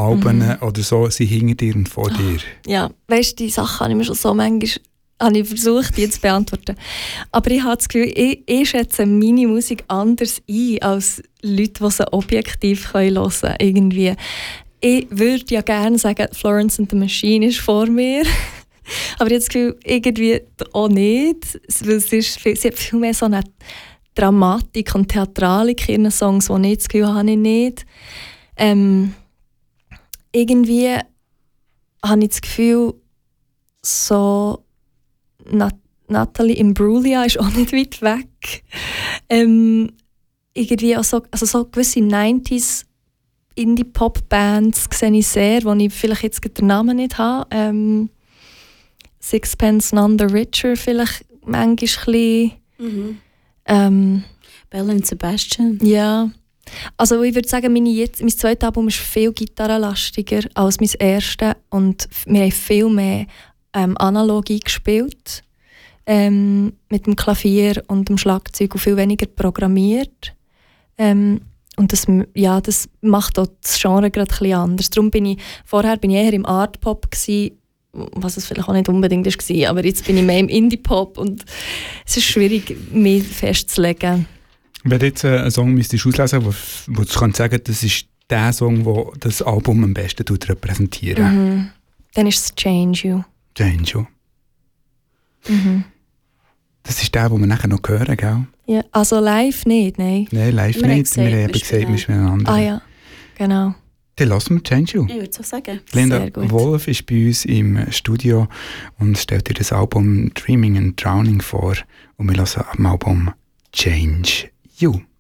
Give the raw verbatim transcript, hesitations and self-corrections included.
Alben Mhm. oder so sind hinter dir und vor dir. Ja, weißt du, die Sachen habe ich mir schon so manchmal habe ich versucht, die zu beantworten. Aber ich habe das Gefühl, ich, ich schätze meine Musik anders ein als Leute, die sie objektiv hören können. Irgendwie. Ich würde ja gerne sagen, Florence and the Machine ist vor mir. Aber ich habe das Gefühl, irgendwie auch nicht. Weil es ist viel, sie hat viel mehr so eine Dramatik und Theatralik in ihren Songs, die ich das Gefühl habe, ich nicht. Ähm, irgendwie habe ich das Gefühl, so Nat- Natalie Imbruglia ist auch nicht weit weg. Ähm, irgendwie auch so, also so gewisse neunziger Indie-Pop-Bands sehe ich sehr, wo ich vielleicht jetzt den Namen nicht habe. Ähm, Sixpence None the Richer vielleicht manchmal ein bisschen. Mhm. Ähm, Belle und Sebastian. ja. Also ich würde sagen, meine jetzt, mein zweites Album ist viel gitarrenlastiger als mein erstes und wir haben viel mehr ähm, analog eingespielt, ähm, mit dem Klavier und dem Schlagzeug und viel weniger programmiert. Ähm, und das, ja, das macht auch das Genre gerade ein bisschen anders. Darum bin ich, vorher bin ich eher im Art-Pop gewesen, was es vielleicht auch nicht unbedingt war, aber jetzt bin ich mehr im Indie-Pop und es ist schwierig, mich festzulegen. Wenn du jetzt äh, einen Song müsstest auslesen, wo, wo du kannst sagen, das ist der Song, der das Album am besten repräsentiert. Mhm. Dann ist es Change You. Change You. Mhm. Das ist der, den wir nachher noch hören, gell? Ja, also live nicht, nein. Nein, live Wir haben nicht. gesagt, wir haben wir gesagt, spielen wir spielen einander. Ah ja, genau. Dann lassen wir Change You. Ich würde so sagen. Linda Sehr gut. Wolf ist bei uns im Studio und stellt dir das Album Dreaming and Drowning vor. Und wir hören am Album Change You.